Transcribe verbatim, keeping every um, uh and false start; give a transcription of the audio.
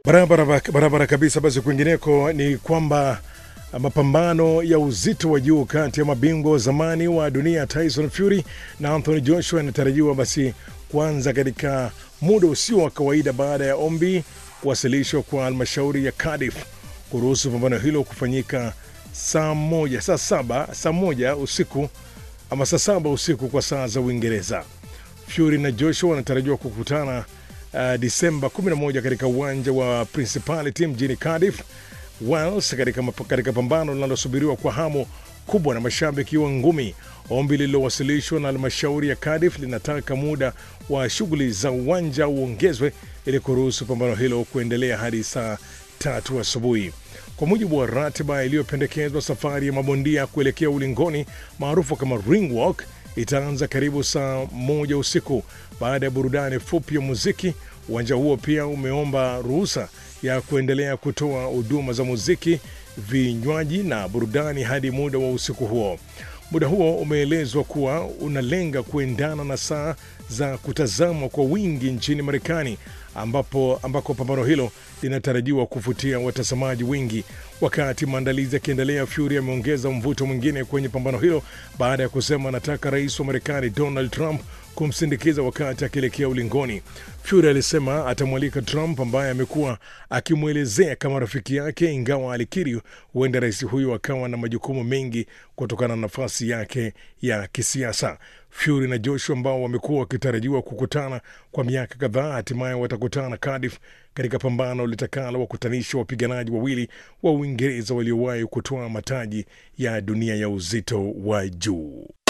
Barabara barabara kabisa. Basi kwingineko ni kwamba mapambano ya uzito wa juu kati ya mabingwa wa zamani wa dunia Tyson Fury na Anthony Joshua yanatarajiwa basi kuanza katika muda usio wa kawaida baada ya ombi kuwasilishwa kwa halmashauri ya Cardiff kuruhusu pambano hilo kufanyika saa moja saa saba saa moja usiku ama saa saba usiku kwa saa za Uingereza. Fury na Joshua wanatarajiwa kukutana uh, Disemba kumi na moja katika uwanja wa Principality mjini Cardiff, Wales, katika katika pambano linalosubiriwa kwa hamu kubwa na mashabiki wa ngumi. Ombi lililowasilishwa na halmashauri ya Cardiff linataka muda wa shughuli za uwanja uongezwe ili kuruhusu pambano hilo kuendelea hadi saa tatu asubuhi. Kwa mujibu wa ratiba iliyopendekezwa, safari ya mabondia kuelekea ulingoni maarufu kama ring walk itaanza karibu saa moja usiku. Baada ya burudani fupi ya muziki, uwanja huo pia umeomba ruhusa ya kuendelea kutoa huduma za muziki, vinywaji na burudani hadi muda wa usiku huo. Muda huo umeelezwa kuwa unalenga kuendana na saa za kutazamwa kwa wingi nchini Marekani, ambapo ambako pambano hilo linatarajiwa kuvutia watazamaji wengi. Wakati maandalizi yakiendelea, Fury ameongeza mvuto mwingine kwenye pambano hilo baada ya kusema anataka rais wa Marekani Donald Trump kumsindikiza wakati akielekea ulingoni. Fury alisema atamwalika Trump ambaye amekuwa akimwelezea kama rafiki yake, ingawa alikiri huenda rais huyo akawa na majukumu mengi kutokana na nafasi yake ya kisiasa. Fury na Joshua ambao wamekuwa wakitarajiwa kukutana kwa miaka kadhaa hatimaye watakutana Cardiff katika pambano litakalo wakutanisha wapiganaji wawili wa Uingereza waliowahi kutoa mataji ya dunia ya uzito wa juu.